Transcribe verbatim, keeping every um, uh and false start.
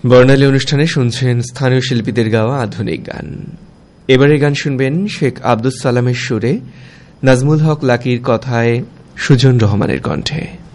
বর্ণালী অনুষ্ঠানে শুনছেন স্থানীয় শিল্পীদের গাওয়া আধুনিক গান। এবারে গান শুনবেন শেখ আব্দুস সালামের সুরে, নাজমুল হক লাকির কথায় সুজন রহমানের কণ্ঠে।